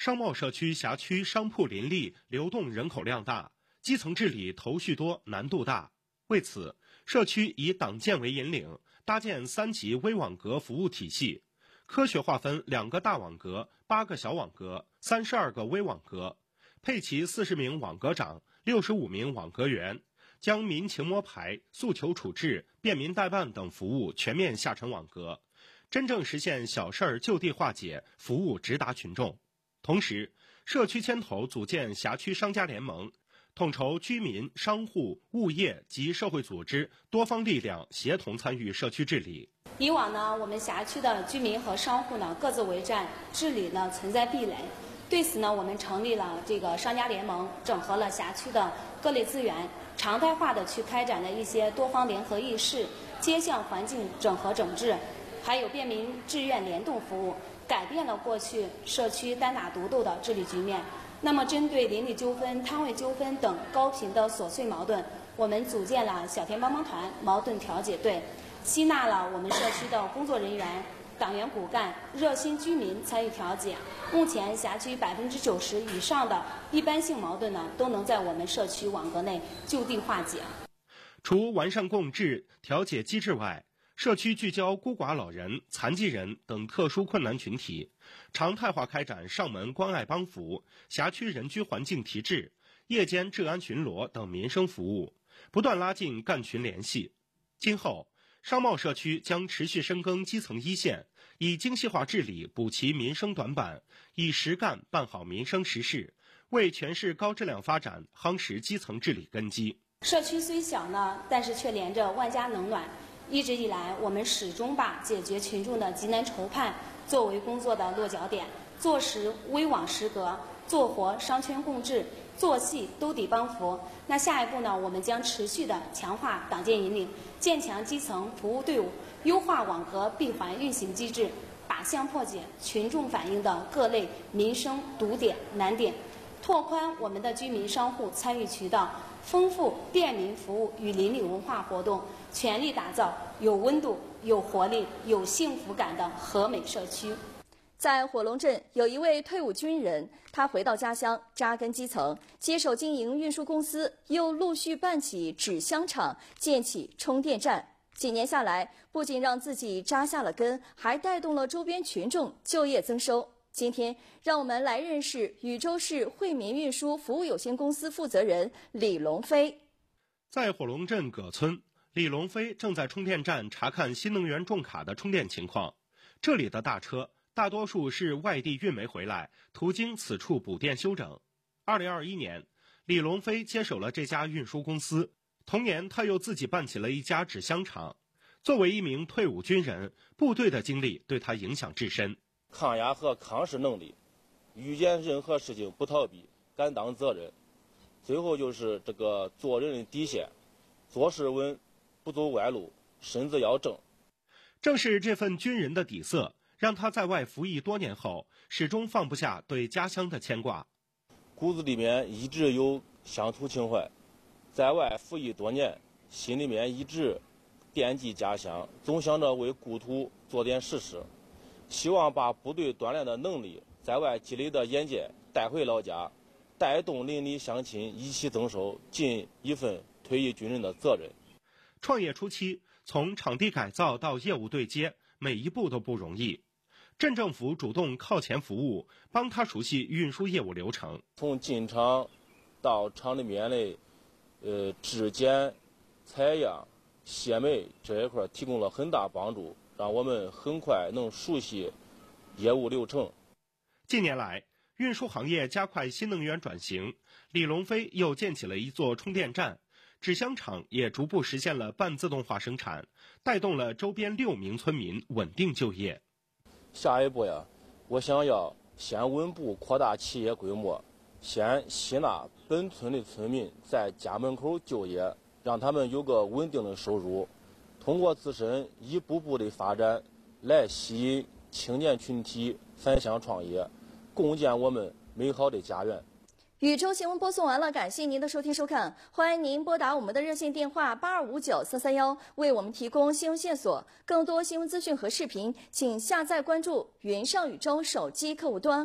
商贸社区辖区商铺林立，流动人口量大，基层治理头绪多，难度大。为此，社区以党建为引领，搭建3级微网格服务体系，科学划分2个大网格、8个小网格、32个微网格，配齐40名网格长、65名网格员，将民情摸排、诉求处置、便民代办等服务全面下沉网格，真正实现小事儿就地化解，服务直达群众。同时，社区牵头组建辖区商家联盟，统筹居民、商户、物业及社会组织多方力量协同参与社区治理。 以往呢，我们辖区的居民和商户呢各自为战，治理呢存在壁垒。对此呢，我们成立了这个商家联盟，整合了辖区的各类资源，常态化的去开展了一些多方联合议事、街巷环境整合整治，还有便民志愿联动服务，改变了过去社区单打独斗的治理局面。那么，针对邻里纠纷、摊位纠纷等高频的琐碎矛盾，我们组建了小田帮帮团、矛盾调解队，吸纳了我们社区的工作人员、党员骨干、热心居民参与调解。目前，辖区90%以上的一般性矛盾呢，都能在我们社区网格内就地化解。 除完善共治调解机制外，社区聚焦孤寡老人、残疾人等特殊困难群体，常态化开展上门关爱帮扶、辖区人居环境提质、夜间治安巡逻等民生服务，不断拉近干群联系。今后，商贸社区将持续深耕基层一线，以精细化治理补齐民生短板，以实干办好民生实事，为全市高质量发展夯实基层治理根基。 社区虽小呢，但是却连着万家冷暖。一直以来，我们始终把解决群众的急难愁盼作为工作的落脚点，做实微网实格，做活商圈共治，做细兜底帮扶。那下一步呢，我们将持续的强化党建引领，建强基层服务队伍，优化网格闭环运行机制，靶向破解群众反映的各类民生堵点难点，拓宽我们的居民商户参与渠道，丰富便民服务与邻里文化活动，全力打造有温度、有活力、有幸福感的和美社区。 在火龙镇有一位退伍军人，他回到家乡扎根基层，接手经营运输公司，又陆续办起纸箱厂，建起充电站。几年下来，不仅让自己扎下了根，还带动了周边群众就业增收。今天，让我们来认识禹州市惠民运输服务有限公司负责人李龙飞。 在火龙镇葛村，李龙飞正在充电站查看新能源重卡的充电情况。这里的大车大多数是外地运煤回来，途经此处补电休整。2021年，李龙飞接手了这家运输公司，同年他又自己办起了一家纸箱厂。作为一名退伍军人，部队的经历对他影响至深。 抗压和抗势能力，遇见任何事情不逃避，敢当责任。最后就是这个做人的底线，做事稳，不走歪路，身子要正。 正是这份军人的底色，让他在外服役多年后，始终放不下对家乡的牵挂。 骨子里面一直有乡土情怀，在外服役多年，心里面一直惦记家乡，总想着为故土做点实事。希望把部队锻炼的能力、在外积累的眼界带回老家，带动邻里乡亲一起增收，尽一份退役军人的责任。 创业初期，从场地改造到业务对接，每一步都不容易。镇政府主动靠前服务，帮他熟悉运输业务流程。 从进厂到厂里面的质检、采样、卸煤这一块提供了很大帮助，让我们很快能熟悉业务流程。 近年来，运输行业加快新能源转型，李龙飞又建起了一座充电站，纸箱厂也逐步实现了半自动化生产，带动了周边6名村民稳定就业。 下一步我想要先稳步扩大企业规模，先吸纳本村的村民在家门口就业，让他们有个稳定的收入，通过自身一步步的发展来吸引青年群体返乡创业，共建我们美好的家园。 禹州新闻播送完了，感谢您的收听收看，欢迎您拨打我们的热线电话8259-331，为我们提供新闻线索。更多新闻资讯和视频，请下载关注云上禹州手机客户端。